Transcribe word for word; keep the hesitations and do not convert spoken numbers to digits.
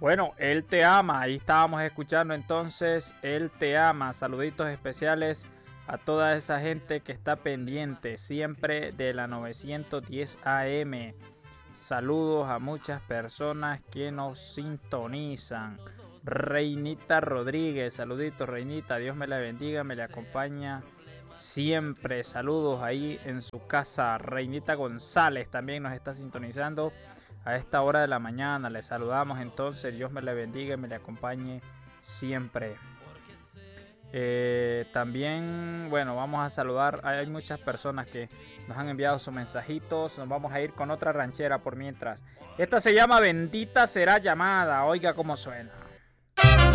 Bueno, Él te ama, ahí estábamos escuchando entonces Él te ama. Saluditos especiales a toda esa gente que está pendiente siempre de la novecientos diez A M. Saludos a muchas personas que nos sintonizan. Reinita Rodríguez, saluditos Reinita, Dios me la bendiga, me la acompaña siempre. Saludos ahí en su casa. Reinita González también nos está sintonizando a esta hora de la mañana. Le saludamos entonces, Dios me la bendiga y me la acompañe siempre. Eh, también, bueno, vamos a saludar, hay muchas personas que nos han enviado sus mensajitos. Nos vamos a ir con otra ranchera por mientras. Esta se llama Bendita será llamada, oiga cómo suena.